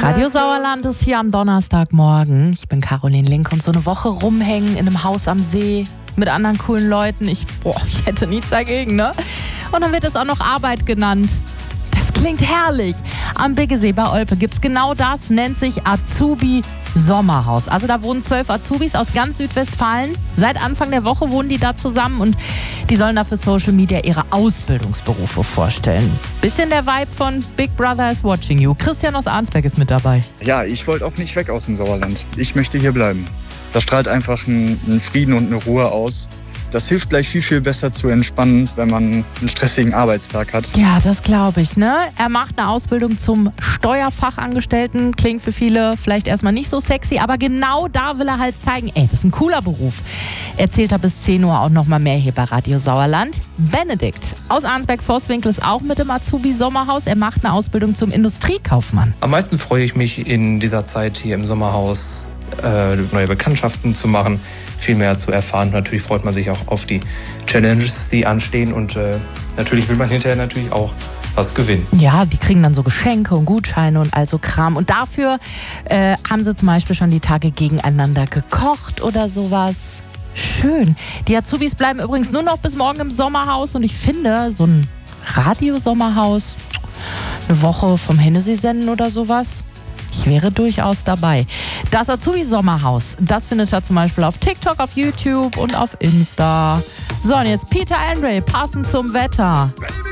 Radio Sauerland ist hier am Donnerstagmorgen. Ich bin Caroline Link und so eine Woche rumhängen in einem Haus am See mit anderen coolen Leuten. Ich hätte nichts dagegen, ne? Und dann wird es auch noch Arbeit genannt. Das klingt herrlich. Am Biggesee bei Olpe gibt's genau das, nennt sich Azubi Sommerhaus. Also da wohnen 12 Azubis aus ganz Südwestfalen. Seit Anfang der Woche wohnen die da zusammen und die sollen da für Social Media ihre Ausbildungsberufe vorstellen. Bisschen der Vibe von Big Brother is watching you. Christian aus Arnsberg ist mit dabei. Ja, ich wollte auch nicht weg aus dem Sauerland. Ich möchte hier bleiben. Da strahlt einfach ein Frieden und eine Ruhe aus. Das hilft gleich viel, viel besser zu entspannen, wenn man einen stressigen Arbeitstag hat. Ja, das glaube ich, ne? Er macht eine Ausbildung zum Steuerfachangestellten. Klingt für viele vielleicht erstmal nicht so sexy, aber genau da will er halt zeigen, das ist ein cooler Beruf. Erzählt er bis 10 Uhr auch noch mal mehr hier bei Radio Sauerland. Benedikt aus Arnsberg-Forstwinkel ist auch mit dem Azubi-Sommerhaus. Er macht eine Ausbildung zum Industriekaufmann. Am meisten freue ich mich in dieser Zeit hier im Sommerhaus, neue Bekanntschaften zu machen, viel mehr zu erfahren. Natürlich freut man sich auch auf die Challenges, die anstehen und natürlich will man hinterher natürlich auch was gewinnen. Ja, die kriegen dann so Geschenke und Gutscheine und all so Kram. Und dafür haben sie zum Beispiel schon die Tage gegeneinander gekocht oder sowas. Schön. Die Azubis bleiben übrigens nur noch bis morgen im Sommerhaus und ich finde, so ein Radiosommerhaus, eine Woche vom Hennessy senden oder sowas, ich wäre durchaus dabei. Das Azubi-Sommerhaus, das findet ihr zum Beispiel auf TikTok, auf YouTube und auf Insta. So, und jetzt Peter Andre, passend zum Wetter. Baby.